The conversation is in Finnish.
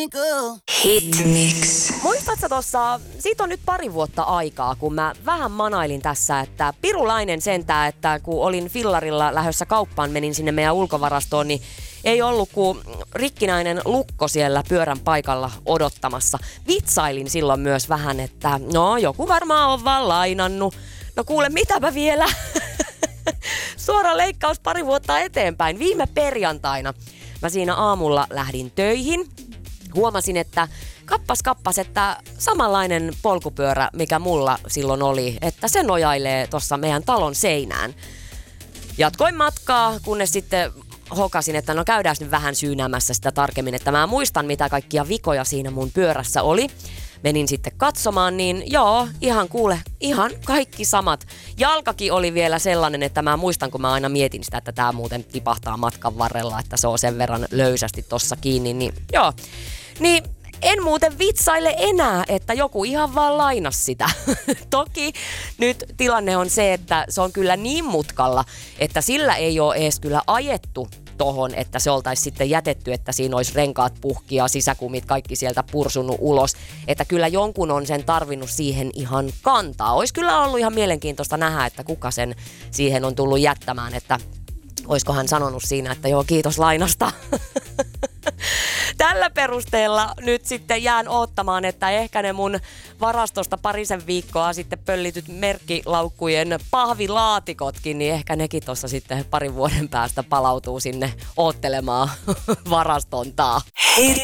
Hit Mix. Muistatko tossa, siitä on nyt pari vuotta aikaa, kun mä vähän manailin tässä, että pirulainen sentään, että kun olin fillarilla lähdössä kauppaan, menin sinne meidän ulkovarastoon, niin ei ollut kuin rikkinäinen lukko siellä pyörän paikalla odottamassa. Vitsailin silloin myös vähän, että no joku varmaan on vaan lainannut. No kuule, mitäpä vielä? Suora leikkaus pari vuotta eteenpäin. Viime perjantaina mä siinä aamulla lähdin töihin. Huomasin, että kappas, että samanlainen polkupyörä, mikä mulla silloin oli, että se nojailee tuossa meidän talon seinään. Jatkoin matkaa, kunnes sitten hokasin, että no käydään nyt vähän syynäämässä sitä tarkemmin, että mä muistan, mitä kaikkia vikoja siinä mun pyörässä oli. Menin sitten katsomaan, niin joo, ihan kaikki samat. Jalkakin oli vielä sellainen, että mä muistan, kun mä aina mietin sitä, että tää muuten tipahtaa matkan varrella, että se on sen verran löysästi tossa kiinni, niin joo. Niin en muuten vitsaile enää, että joku ihan vaan lainas sitä. Toki nyt tilanne on se, että se on kyllä niin mutkalla, että sillä ei ole edes kyllä ajettu tohon, että se oltaisi sitten jätetty, että siinä olisi renkaat puhki ja sisäkumit kaikki sieltä pursunut ulos. Että kyllä jonkun on sen tarvinnut siihen ihan kantaa. Olisi kyllä ollut ihan mielenkiintoista nähdä, että kuka sen siihen on tullut jättämään, että olisiko hän sanonut siinä, että joo, kiitos lainasta. Tällä perusteella nyt sitten jään oottamaan, että ehkä ne mun varastosta parisen viikkoa sitten pöllityt merkkilaukkujen pahvilaatikotkin, niin ehkä nekin tuossa sitten parin vuoden päästä palautuu sinne oottelemaan varastontaa. Hit